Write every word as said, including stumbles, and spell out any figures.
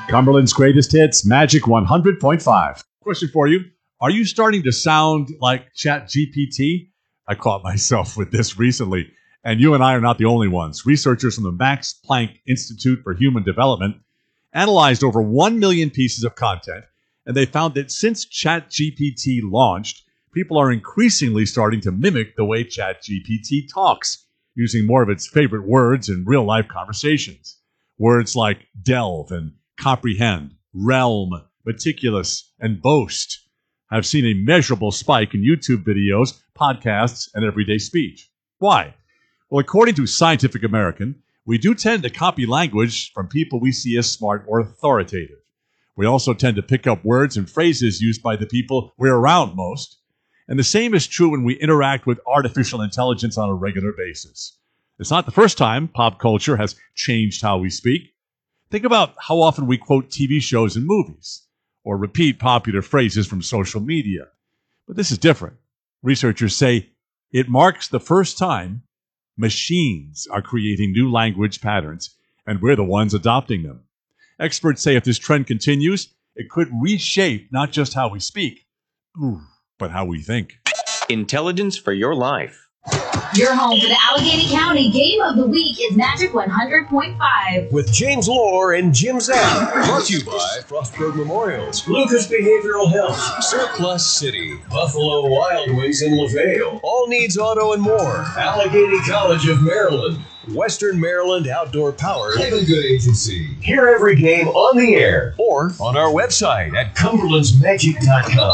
Cumberland's greatest hits, Magic one hundred point five. Question for you. Are you starting to sound like ChatGPT? I caught myself with this recently, and you and I are not the only ones. Researchers from the Max Planck Institute for Human Development analyzed over one million pieces of content, and they found that since ChatGPT launched, people are increasingly starting to mimic the way ChatGPT talks, using more of its favorite words in real-life conversations. Words like delve and comprehend, realm, meticulous, and boast have seen a measurable spike in YouTube videos, podcasts, and everyday speech. Why? Well, according to Scientific American, we do tend to copy language from people we see as smart or authoritative. We also tend to pick up words and phrases used by the people we're around most. And the same is true when we interact with artificial intelligence on a regular basis. It's not the first time pop culture has changed how we speak. Think about how often we quote T V shows and movies, or repeat popular phrases from social media. But this is different. Researchers say it marks the first time machines are creating new language patterns, and we're the ones adopting them. Experts say if this trend continues, it could reshape not just how we speak, but how we think. Intelligence for your life. Your home for the Allegheny County Game of the Week is Magic one hundred point five. With James Lohr and Jim Zapp. Brought to you by Frostburg Memorials, Lucas Behavioral Health, Surplus City, Buffalo Wild Wings in LaVale, All Needs Auto and more, Allegheny College of Maryland, Western Maryland Outdoor Power, Haven Good Agency. Hear every game on the air or on our website at cumberlands magic dot com.